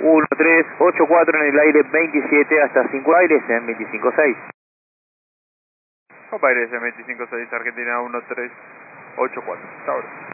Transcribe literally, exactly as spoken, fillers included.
uno tres ocho cuatro en el aire veintisiete hasta cinco aires en veinticinco seis. Copa Aires en veinticinco seis, Argentina uno tres ocho cuatro. Hasta ahora.